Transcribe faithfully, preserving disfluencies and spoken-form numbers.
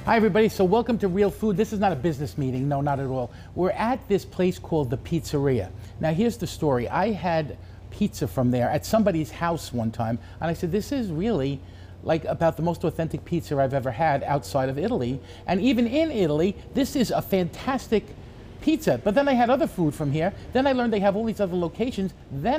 Hi, everybody. So, welcome to Real Food. This is not a business meeting. No, not at all. We're at this place called the Pizzeria. Now, here's the story. I had pizza from there at somebody's house one time, and I said, this is really like about the most authentic pizza I've ever had outside of Italy. And even in Italy, this is a fantastic pizza. But then I had other food from here. Then I learned they have all these other locations. Then